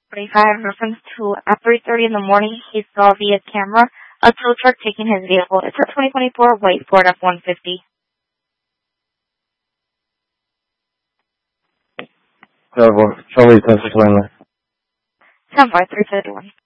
45, reference to at 3:30 in the morning, he saw via camera a tow truck taking his vehicle. It's a 2024 white Ford F-150. Charlie 10-6 10-5, 351.